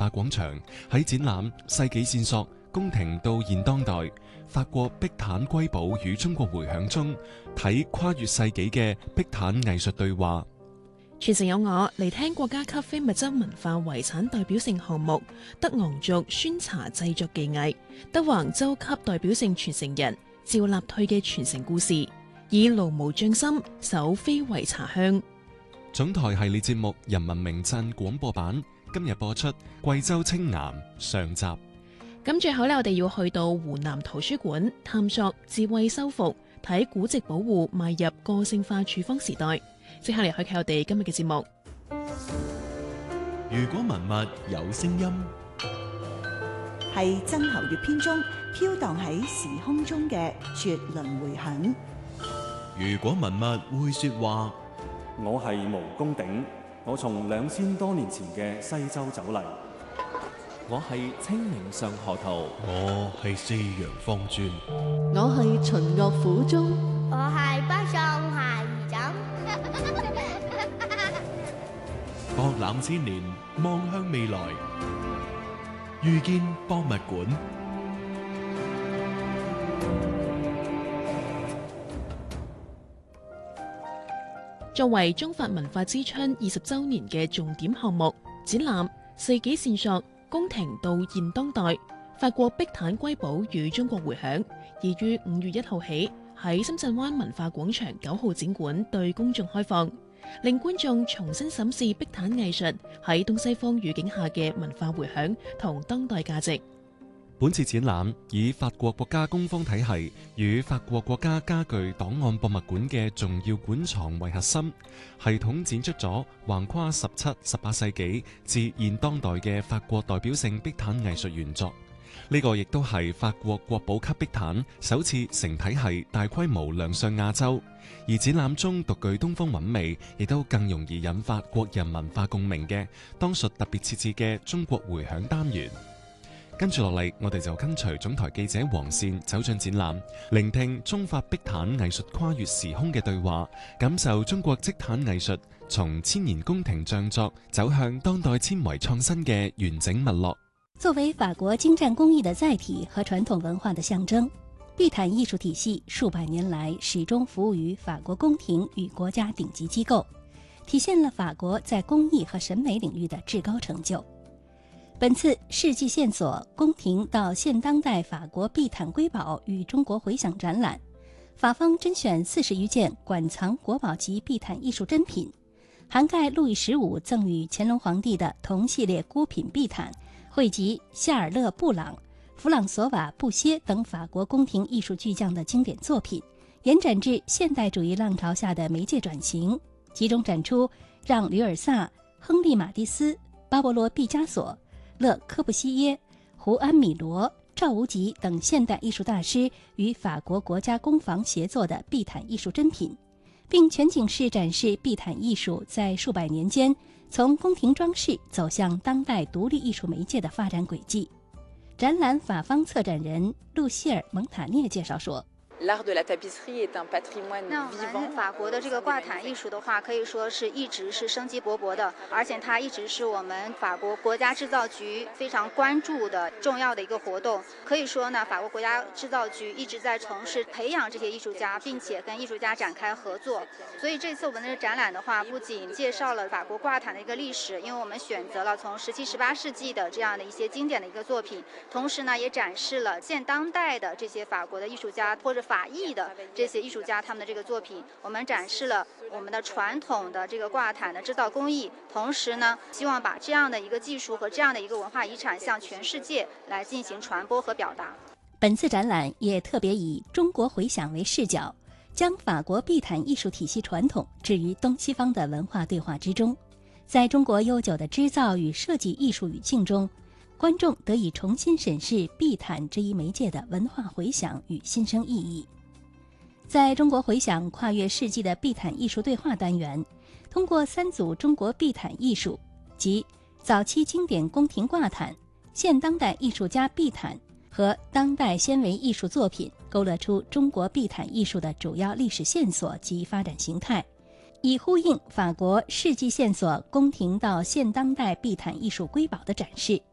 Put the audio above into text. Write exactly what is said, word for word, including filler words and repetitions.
化廣場喺展覽世紀線索宮廷到現當代，法國碧坦瑰寶與中國回響中睇跨越世紀嘅碧坦藝術對話。 全城有我嚟聽國家級非物質文化遺產代表性項目德昂族酸茶製作技藝，德橫州級代表性傳承人趙立退嘅傳承故事，以爐模匠心手非遺茶香。 總台系列節目《人民名鎮》廣播版今日播出貴州青岩上集。 咁最後呢，我哋要去到湖南圖書館探索智慧修復，睇古籍保護邁入個性化處方時代。即刻嚟開啟我哋今日嘅節目。 如果文物有聲音， 係曾侯乙編中飄蕩喺時空中嘅絕倫迴響。 如果文物會說話， 我係毛公鼎，我從兩千多年前嘅西周走嚟。 我係清明上河圖， 我係四陽方尊， 我係秦樂府中， 我係北上下魚枕。 博覽千年，望向未來，遇見博物館。 作為中法文化之春二十週年嘅重點項目，展覽世紀線索宮廷到現當代，法國碧坦瑰寶與中國回響，已於五月一號起喺深圳灣文化廣場九號展館對公眾開放，令觀眾重新審視碧坦藝術喺東西方語境下嘅文化回響同當代價值。 本次展覽以法國國家公方體系與法國國家家具檔案博物館嘅重要館藏為核心，系統展出咗橫跨十七、十八世紀至現當代嘅法國代表性碧坦藝術原作。呢、這個亦都係法國國寶級碧坦首次成體系大規模亮相亞洲，而展覽中獨具東方韻味，亦都更容易引發國人文化共鳴嘅當屬特別設置嘅中國回響單元。跟住落嚟，我哋就跟隨總台記者黃倩走進展覽，聆聽中法碧坦藝術跨越時空嘅對話，感受中國積坦藝術從千年宮廷匠作走向當代纖維創新嘅完整脈絡。 作為法國精湛工藝的載體和傳統文化的象徵，碧坦藝術體系數百年來始終服務於法國宮廷與國家頂級機構，體現了法國在工藝和審美領域的至高成就。本次世紀線索宮廷到現當代法國碧坦瑰寶與中國回響展覽，法方甄選四十餘件館藏國寶級碧坦藝術珍品，涵蓋路易十五贈予乾隆皇帝的同系列孤品碧坦，匯集夏爾勒·布朗、弗朗索瓦·布歇等法國宮廷藝術巨匠的經典作品，延展至現代主義浪潮下的媒介轉型，集中展出讓·呂爾薩、亨利·馬蒂斯、巴勃羅·畢加索、勒科布西耶、胡安·米羅、趙無極等現代藝術大師與法國國家工坊協作的碧坦藝術珍品，並全景式展示碧坦藝術在數百年間從宮廷裝飾走向當代獨立藝術媒介的發展軌跡。展覽法方策展人露西爾·蒙塔涅介紹說， 那我們法國的這個掛毯藝術的話，可以說是一直是生機勃勃的，而且它一直是我們法國國家製造局非常關注的重要的一個活動。可以說呢，法國國家製造局一直在從事培養這些藝術家，並且跟藝術家展開合作。所以這次我們的展覽的話，不僅介紹了法國掛毯的一個歷史，因為我們選擇了從十七、十八世紀的這樣的一些經典的一個作品，同時呢，也展示了現當代的這些法國的藝術家或者法裔的這些藝術家他們的這個作品，我們展示了我們的傳統的這個掛毯的製造工藝，同時呢，希望把這樣的一個技術和這樣的一個文化遺產向全世界來進行傳播和表達。 本次展覽也特別以中國回響為視角，將法國碧坦藝術體系傳統置於東西方的文化對話之中，在中國悠久的織造與設計藝術語境中，觀眾得以重新審視碧坦這一媒介的文化回響與新生意義。在中國回響跨越世紀的碧坦藝術對話單元，通過三組中國碧坦藝術，即早期經典宮廷掛毯、現當代藝術家碧坦和當代纖維藝術作品，勾勒出中國碧坦藝術的主要歷史線索及發展形態，以呼應法國世紀線索宮廷到現當代碧坦藝術瑰寶的展示。